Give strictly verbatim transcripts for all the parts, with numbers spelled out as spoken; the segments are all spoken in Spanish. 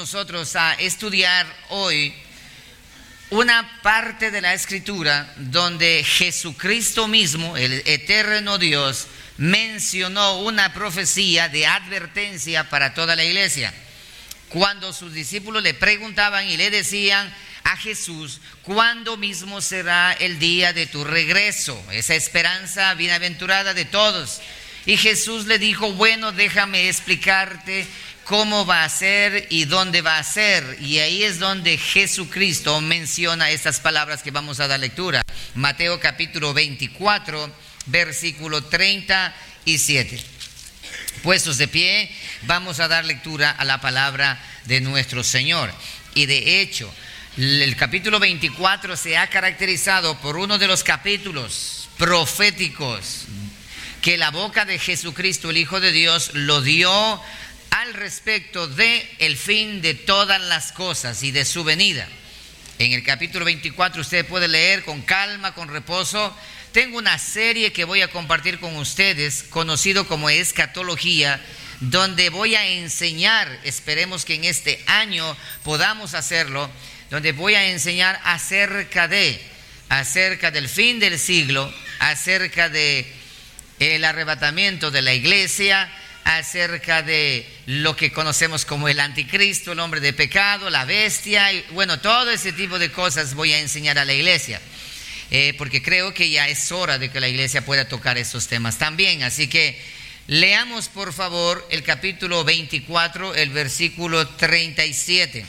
nosotros a estudiar hoy una parte de la Escritura donde Jesucristo mismo, el eterno Dios, mencionó una profecía de advertencia para toda la iglesia. Cuando sus discípulos le preguntaban y le decían a Jesús: ¿cuándo mismo será el día de tu regreso? Esa esperanza bienaventurada de todos. Y Jesús le dijo: bueno, déjame explicarte cómo va a ser y dónde va a ser. Y ahí es donde Jesucristo menciona estas palabras que vamos a dar lectura. Mateo capítulo veinticuatro, versículo treinta y siete. Puestos de pie, vamos a dar lectura a la palabra de nuestro Señor. Y de hecho, el capítulo veinticuatro se ha caracterizado por uno de los capítulos proféticos que la boca de Jesucristo, el Hijo de Dios, lo dio al respecto de el fin de todas las cosas y de su venida. En el capítulo veinticuatro usted puede leer con calma, con reposo. Tengo una serie que voy a compartir con ustedes, conocido como escatología, donde voy a enseñar, esperemos que en este año podamos hacerlo, donde voy a enseñar acerca de, acerca del fin del siglo, acerca de el arrebatamiento de la iglesia, acerca de lo que conocemos como el anticristo, el hombre de pecado, la bestia, y bueno, todo ese tipo de cosas voy a enseñar a la iglesia, eh, porque creo que ya es hora de que la iglesia pueda tocar esos temas también. Así que leamos por favor el capítulo veinticuatro, el versículo treinta y siete.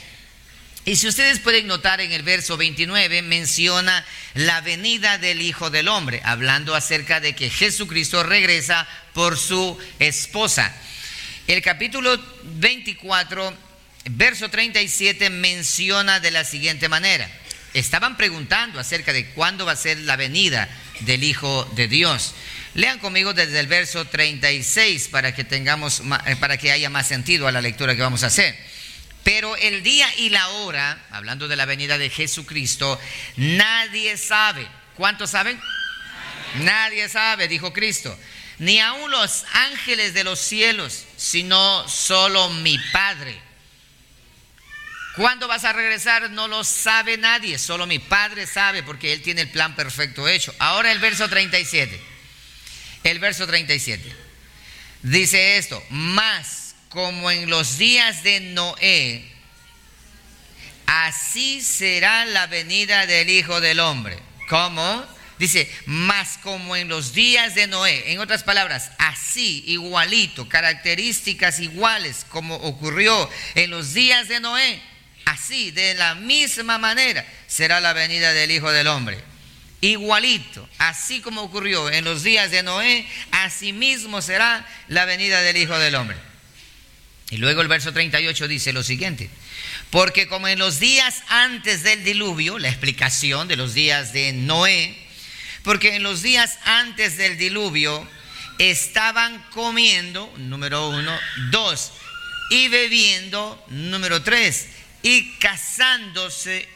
Y si ustedes pueden notar, en el verso veintinueve menciona la venida del Hijo del Hombre, hablando acerca de que Jesucristo regresa por su esposa. El capítulo veinticuatro, verso treinta y siete menciona de la siguiente manera. Estaban preguntando acerca de cuándo va a ser la venida del Hijo de Dios. Lean conmigo desde el verso treinta y seis para que tengamos, para que haya más sentido a la lectura que vamos a hacer. Pero el día y la hora, hablando de la venida de Jesucristo, nadie sabe. ¿Cuántos saben? Nadie, nadie sabe, dijo Cristo. Ni aun los ángeles de los cielos, sino solo mi Padre. ¿Cuándo vas a regresar? No lo sabe nadie, solo mi Padre sabe, porque Él tiene el plan perfecto hecho. Ahora el verso treinta y siete. El verso treinta y siete. Dice esto: más como en los días de Noé, así será la venida del Hijo del Hombre. ¿Cómo? Dice, más como en los días de Noé. En otras palabras, así, igualito, características iguales como ocurrió en los días de Noé, así, de la misma manera, será la venida del Hijo del Hombre. Igualito, así como ocurrió en los días de Noé, así mismo será la venida del Hijo del Hombre. Y luego el verso treinta y ocho dice lo siguiente: porque como en los días antes del diluvio, la explicación de los días de Noé, porque en los días antes del diluvio estaban comiendo, número uno, dos, y bebiendo, número tres, y casándose